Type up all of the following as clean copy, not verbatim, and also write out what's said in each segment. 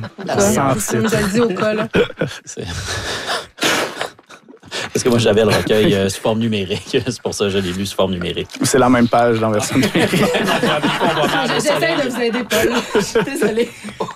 Ça nous a dit au cas, là. Parce que moi, j'avais le recueil sous forme numérique. C'est pour ça que je l'ai lu sous forme numérique. C'est la même page dans la version numérique. J'essaie de vous aider, Paul. Je suis désolée.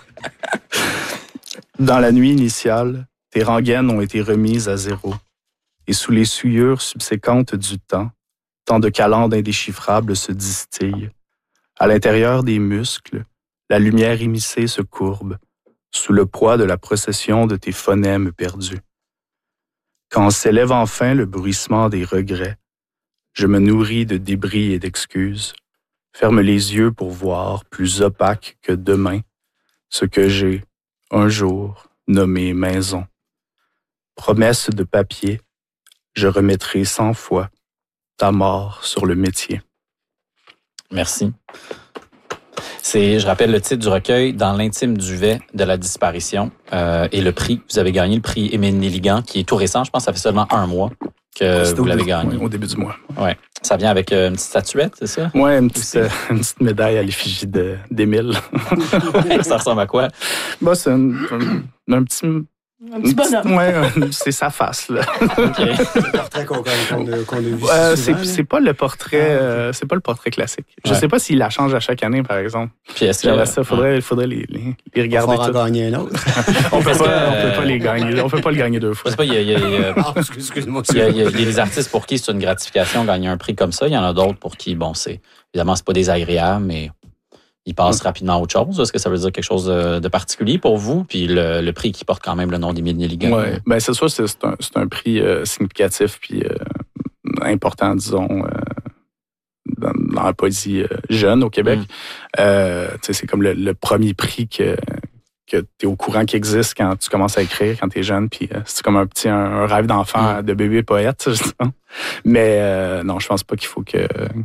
Dans la nuit initiale, tes rengaines ont été remises à zéro. Et sous les souillures subséquentes du temps, tant de calendes indéchiffrables se distillent. À l'intérieur des muscles, la lumière immiscée se courbe, sous le poids de la procession de tes phonèmes perdus. Quand s'élève enfin le bruissement des regrets, je me nourris de débris et d'excuses, ferme les yeux pour voir, plus opaque que demain, ce que j'ai, un jour, nommé maison. Promesse de papier, je remettrai 100 fois ta mort sur le métier. Merci. Je rappelle le titre du recueil, Dans l'intime duvet de la disparition, et le prix. Vous avez gagné le prix Émile Nelligan, qui est tout récent. Je pense que ça fait seulement 1 mois que vous l'avez gagné. Oui, au début du mois. Ouais. Ça vient avec une petite statuette, c'est ça? Oui, une petite médaille à l'effigie d'Émile. Ça ressemble à quoi? Bah, c'est un petit... Un petit bonhomme. Oui, c'est sa face, là. OK. Le portrait qu'on a vu c'est pas le portrait, c'est pas le portrait classique. Je sais pas s'il la change à chaque année, par exemple. Puis est-ce J'aimerais ça, il faudrait les regarder. On va en gagner un autre. On peut pas les gagner. On peut pas le gagner 2 fois. Je sais pas, Excuse-moi. il y a des artistes pour qui c'est une gratification gagner un prix comme ça. Il y en a d'autres pour qui, bon, évidemment, c'est pas désagréable, mais ils passent rapidement à autre chose. Est-ce que ça veut dire quelque chose de particulier pour vous? Puis le prix qui porte quand même le nom d'Émile Nelligan. Oui, ben c'est sûr, c'est un prix significatif puis important, disons, dans la poésie jeune au Québec. C'est comme le premier prix que tu es au courant qu'il existe quand tu commences à écrire, quand tu es jeune. Puis c'est comme un rêve d'enfant, de bébé poète, justement. Mais non, je pense pas qu'il faut que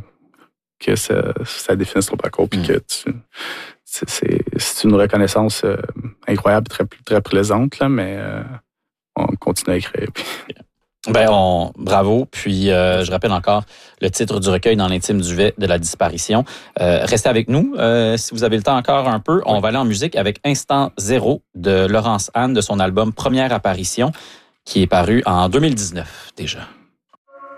ça définisse ton parcours, puis que c'est une reconnaissance incroyable, très, très plaisante, là, mais on continue à écrire. Puis... Bravo. Puis, je rappelle encore le titre du recueil, Dans l'intime duvet de la disparition. Restez avec nous. Si vous avez le temps encore un peu, on va aller en musique avec Instant Zéro de Laurence Anne, de son album Première apparition, qui est paru en 2019 déjà.